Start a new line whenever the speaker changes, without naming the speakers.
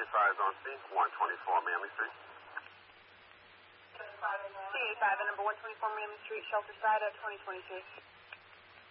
advised on scene, 124 Manley Street.
C85 and number 124 Manley Street, shelter side at 2026.